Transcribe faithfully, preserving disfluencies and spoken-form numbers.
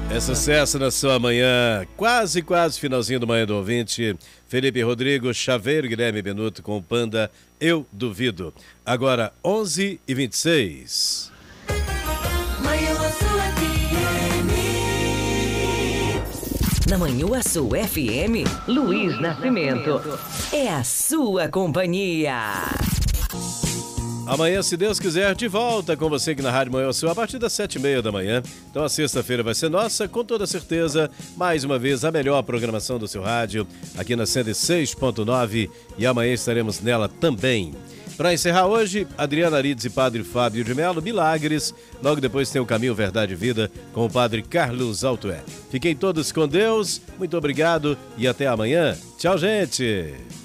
É sucesso na sua manhã, quase, quase finalzinho do Manhã do Ouvinte. Felipe Rodrigo, Chaveiro, Guilherme Benuto com o Panda, Eu Duvido. Agora, onze e vinte e seis. Manhã Azul F M. Na Manhã Azul F M, Luiz Nascimento. É a sua companhia. Amanhã, se Deus quiser, de volta com você aqui na Rádio Manhã Sul, a partir das sete e meia da manhã. Então a sexta-feira vai ser nossa, com toda certeza. Mais uma vez, a melhor programação do seu rádio, aqui na cento e seis ponto nove. E amanhã estaremos nela também. Para encerrar hoje, Adriana Arides e Padre Fábio de Melo, Milagres. Logo depois tem o Caminho, Verdade e Vida com o Padre Carlos Altué. Fiquem todos com Deus, muito obrigado e até amanhã. Tchau, gente!